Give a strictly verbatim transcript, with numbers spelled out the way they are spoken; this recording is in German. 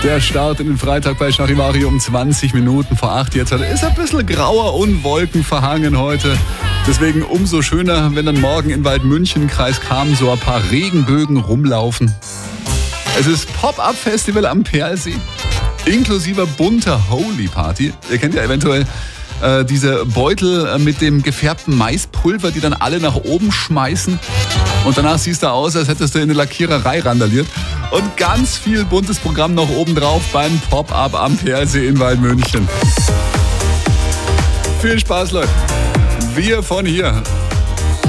Der Start in den Freitag bei Charivari um zwanzig Minuten vor acht. Jetzt ist ein bisschen grauer und wolkenverhangen heute. Deswegen umso schöner, wenn dann morgen in Waldmünchen, Kreis Cham, so ein paar Regenbögen rumlaufen. Es ist Pop-Up-Festival am Perlsee, inklusive bunter Holy-Party. Ihr kennt ja eventuell äh, diese Beutel mit dem gefärbten Maispulver, die dann alle nach oben schmeißen. Und danach siehst du aus, als hättest du in eine Lackiererei randaliert. Und ganz viel buntes Programm noch oben drauf beim Pop-Up am Perlsee in Waldmünchen. Viel Spaß, Leute. Wir von hier.